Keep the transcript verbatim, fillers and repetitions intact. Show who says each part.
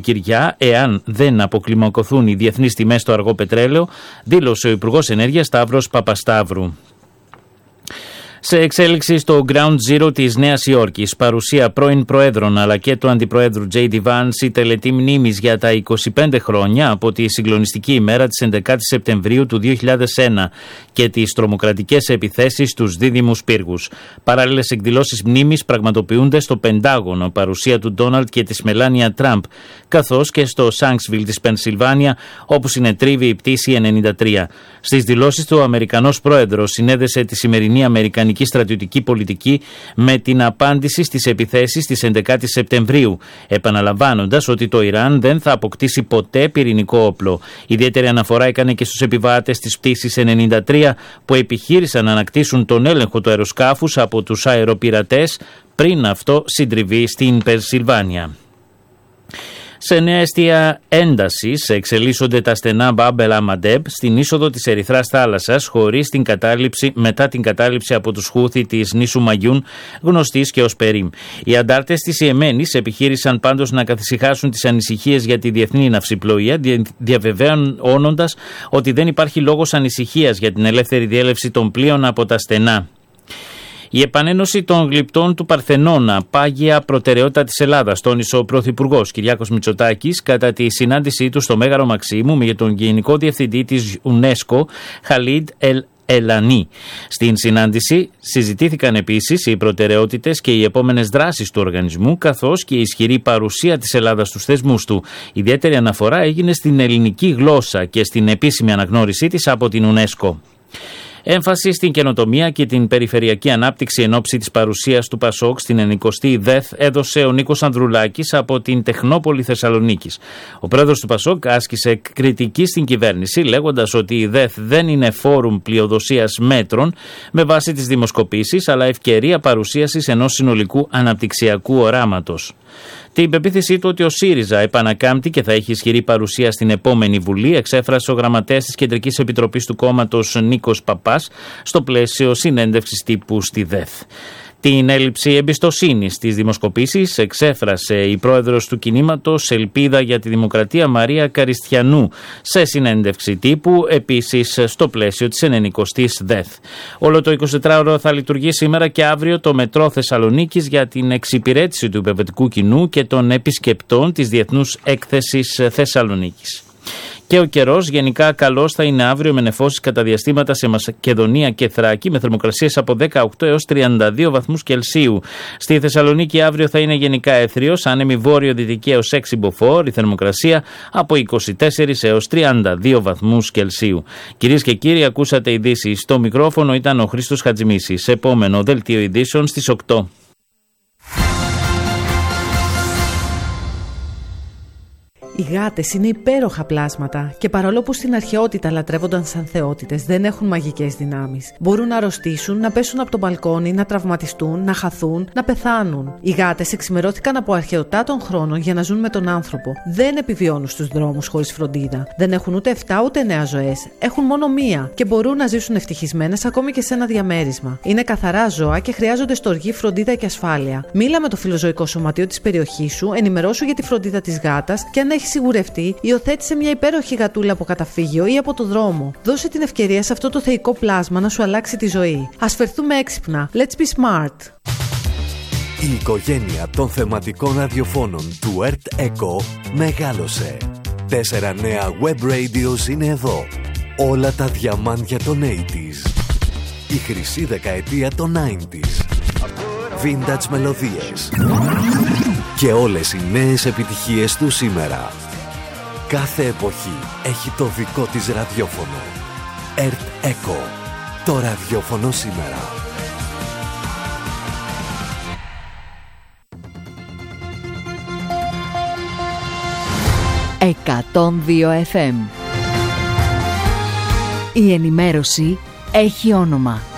Speaker 1: νοικοκυριά εάν δεν αποκλιμακωθούν οι διεθνείς τιμές στο αργό πετρέλαιο, δήλωσε ο Υπουργός Ενέργειας Σταύρος Παπασταύρου. Σε εξέλιξη στο Ground Zero της Νέας Υόρκης, παρουσία πρώην Προέδρων αλλά και του Αντιπροέδρου Τζέι ντι Vance, η τελετή μνήμης για τα είκοσι πέντε χρόνια από τη συγκλονιστική ημέρα της έντεκα Σεπτεμβρίου του δύο χιλιάδες ένα και τις τρομοκρατικές επιθέσεις στους δίδυμους πύργους. Παράλληλες εκδηλώσεις μνήμης πραγματοποιούνται στο Πεντάγωνο, παρουσία του Ντόναλντ και της Μελάνια Τραμπ, καθώς και στο Σάνξβιλ της Πενσιλβάνια, όπου συνετρίβει η πτήση ενενήντα τρία. Στις δηλώσεις του, ο Αμερικανός Πρόεδρος συνέδεσε τη σημερινή Αμερικανική στρατιωτική πολιτική με την απάντηση στις επιθέσεις της έντεκα Σεπτεμβρίου, επαναλαμβάνοντας ότι το Ιράν δεν θα αποκτήσει ποτέ πυρηνικό όπλο. Ιδιαίτερη αναφορά έκανε και στους επιβάτες της πτήσης ενενήντα τρία που επιχείρησαν να ανακτήσουν τον έλεγχο του αεροσκάφους από τους αεροπειρατές πριν αυτό συντριβεί στην Πενσιλβάνια. Σε νέα αιστεία έντασης εξελίσσονται τα στενά Μπαμπ ελ Μαντέμπ στην είσοδο της Ερυθράς Θάλασσας χωρίς την κατάληψη, μετά την κατάληψη από τους Χούθι της νήσου Μαγιούν, γνωστής και ως Περίμ. Οι αντάρτες της Ιεμένης επιχείρησαν πάντως να καθησυχάσουν τις ανησυχίες για τη διεθνή ναυσιπλοεία, διαβεβαίωνοντας ότι δεν υπάρχει λόγος ανησυχίας για την ελεύθερη διέλευση των πλοίων από τα στενά. Η επανένωση των γλυπτών του Παρθενώνα, πάγια προτεραιότητα της Ελλάδας, τόνισε ο Πρωθυπουργός Κυριάκος Μητσοτάκης κατά τη συνάντησή του στο Μέγαρο Μαξίμου με τον Γενικό Διευθυντή της UNESCO, Χαλίντ Ελ Ελανή. Στην συνάντηση συζητήθηκαν επίσης οι προτεραιότητες και οι επόμενες δράσεις του οργανισμού, καθώς και η ισχυρή παρουσία της Ελλάδας στους θεσμούς του. Ιδιαίτερη αναφορά έγινε στην ελληνική γλώσσα και στην επίσημη αναγνώρισή της από την UNESCO. Έμφαση στην καινοτομία και την περιφερειακή ανάπτυξη εν ώψη της παρουσίας του Πασόκ στην ενικοστή ΔΕΘ έδωσε ο Νίκος Ανδρουλάκης από την Τεχνόπολη Θεσσαλονίκης. Ο πρόεδρος του Πασόκ άσκησε κριτική στην κυβέρνηση, λέγοντας ότι η ΔΕΘ δεν είναι φόρουμ πλειοδοσίας μέτρων με βάση τις δημοσκοπήσεις, αλλά ευκαιρία παρουσίασης ενός συνολικού αναπτυξιακού οράματος. Την πεποίθησή του ότι ο ΣΥΡΙΖΑ επανακάμπτει και θα έχει ισχυρή παρουσία στην επόμενη Βουλή εξέφρασε ο γραμματέας της Κεντρικής Επιτροπής του κόμματος Νίκος Παπάς στο πλαίσιο συνέντευξης τύπου στη ΔΕΘ. Την έλλειψη εμπιστοσύνης στις δημοσκοπήσεις εξέφρασε η πρόεδρος του κινήματος Ελπίδα για τη Δημοκρατία Μαρία Καριστιανού σε συνέντευξη τύπου, επίσης στο πλαίσιο της ενενηκοστής ΔΕΘ. Όλο το εικοσιτετράωρο θα λειτουργεί σήμερα και αύριο το μετρό Θεσσαλονίκης για την εξυπηρέτηση του υπερβετικού κοινού και των επισκεπτών της Διεθνούς Έκθεσης Θεσσαλονίκης. Και ο καιρός γενικά καλός θα είναι αύριο με νεφώσεις κατά διαστήματα σε Μακεδονία και Θράκη με θερμοκρασίες από δεκαοκτώ έως τριάντα δύο βαθμούς Κελσίου. Στη Θεσσαλονίκη αύριο θα είναι γενικά έθριος, άνεμη βόρειο-δυτική έως έξι μποφόρ, η θερμοκρασία από είκοσι τέσσερα έως τριάντα δύο βαθμούς Κελσίου. Κυρίες και κύριοι, ακούσατε ειδήσεις. Στο μικρόφωνο ήταν ο Χρήστος Χατζημίσης. Επόμενο δελτίο ειδήσεων στις οκτώ.
Speaker 2: Οι γάτες είναι υπέροχα πλάσματα και παρόλο που στην αρχαιότητα λατρεύονταν σαν θεότητες, δεν έχουν μαγικές δυνάμεις. Μπορούν να αρρωστήσουν, να πέσουν από το μπαλκόνι, να τραυματιστούν, να χαθούν, να πεθάνουν. Οι γάτες εξημερώθηκαν από αρχαιοτά των χρόνων για να ζουν με τον άνθρωπο. Δεν επιβιώνουν στους δρόμους χωρίς φροντίδα. Δεν έχουν ούτε εφτά ούτε εννέα ζωές. Έχουν μόνο μία και μπορούν να ζήσουν ευτυχισμένες ακόμη και σε ένα διαμέρισμα. Είναι καθαρά ζώα και χρειάζονται στοργή, φροντίδα και ασφάλεια. Μίλα με το φιλοζωικό σωματείο της περιοχής σου, ενημερώσου για τη φροντίδα της γάτας και αν έχει σιγουρευτεί, υιοθέτησε μια υπέροχη γατούλα από καταφύγιο ή από το δρόμο. Δώσε την ευκαιρία σε αυτό το θεϊκό πλάσμα να σου αλλάξει τη ζωή. Ας φερθούμε έξυπνα. Let's be smart.
Speaker 3: Η οικογένεια των θεματικών ραδιοφώνων του Earth Echo μεγάλωσε. Τέσσερα νέα web radios είναι εδώ. Όλα τα διαμάντια των ογδόντα. Η χρυσή δεκαετία των ενενήντα. Vintage μελωδίες. Και όλες οι νέες επιτυχίες του σήμερα. Κάθε εποχή έχει το δικό της ραδιόφωνο. Earth Echo. Το ραδιόφωνο σήμερα.
Speaker 4: εκατόν δύο εφ εμ. Η ενημέρωση έχει όνομα.